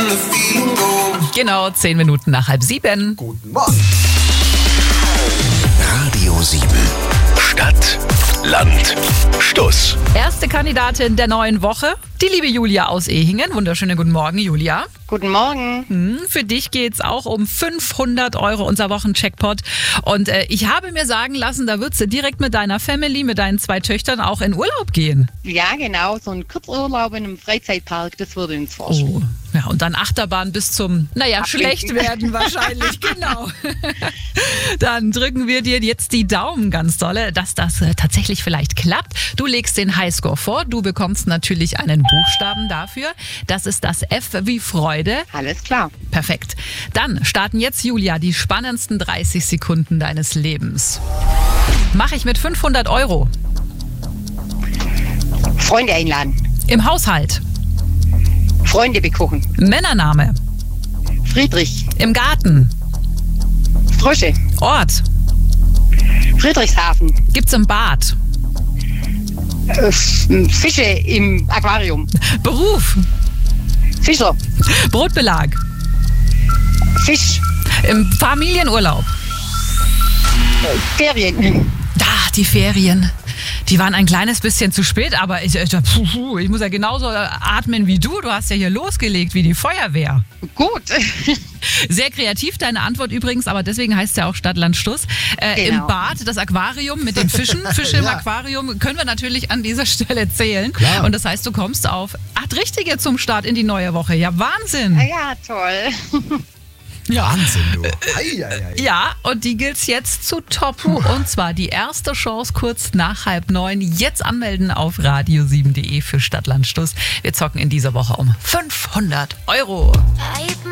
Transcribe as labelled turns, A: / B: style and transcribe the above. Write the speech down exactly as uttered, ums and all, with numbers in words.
A: Genau, zehn Minuten nach halb sieben.
B: Guten Morgen.
C: Radio sieben. Stadt, Land, Stuss.
A: Erste Kandidatin der neuen Woche, die liebe Julia aus Ehingen. Wunderschönen guten Morgen, Julia.
D: Guten Morgen.
A: Hm, für dich geht's auch um fünfhundert Euro, unser Wochencheckpot. Und äh, ich habe mir sagen lassen, da würdest du direkt mit deiner Family, mit deinen zwei Töchtern auch in Urlaub gehen.
D: Ja, genau. So ein Kurzurlaub in einem Freizeitpark, das würde uns vorstellen.
A: Oh, ja, und dann Achterbahn bis zum, naja, schlecht werden wahrscheinlich, genau. Dann drücken wir dir jetzt die Daumen ganz dolle, dass das äh, tatsächlich vielleicht klappt. Du legst den Highscore vor, du bekommst natürlich einen Buchstaben dafür. Das ist das F wie Freude.
D: Alles klar.
A: Perfekt. Dann starten jetzt, Julia, die spannendsten dreißig Sekunden deines Lebens. Mache ich mit fünfhundert Euro.
D: Freunde einladen.
A: Im Haushalt.
D: Freunde bekochen.
A: Männername.
D: Friedrich.
A: Im Garten.
D: Frösche.
A: Ort.
D: Friedrichshafen.
A: Gibt's im Bad.
D: Äh, Fische im Aquarium.
A: Beruf.
D: Fischer.
A: Brotbelag.
D: Fisch.
A: Im Familienurlaub.
D: Ferien.
A: Da, die Ferien. Die waren ein kleines bisschen zu spät, aber ich, ich, puh, ich muss ja genauso atmen wie du. Du hast ja hier losgelegt wie die Feuerwehr.
D: Gut.
A: Sehr kreativ, deine Antwort übrigens, aber deswegen heißt es ja auch Stadt, Land, Stuss. Äh,
D: Genau.
A: Im Bad, das Aquarium mit den Fischen, Fische im
B: Ja.
A: Aquarium, können wir natürlich an dieser Stelle zählen.
B: Klar.
A: Und das heißt, du kommst auf acht Richtige zum Start in die neue Woche. Ja, Wahnsinn.
D: Ja, toll.
B: Wahnsinn, du. Ei, ei, ei.
A: Ja, und die gilt's jetzt zu toppen. Und zwar die erste Chance kurz nach halb neun. Jetzt anmelden auf radio sieben punkt de für Stadt, Land, Stuss. Wir zocken in dieser Woche um fünfhundert Euro.